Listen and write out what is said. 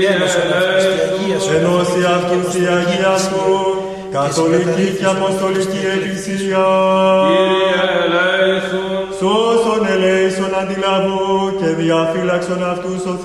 Ενώση αυτούς η Αγία Σου, καθολική και αποστολική Εκκλησία. Σώσον ελέησον αντιλαβού και διαφύλαξον αυτούς ο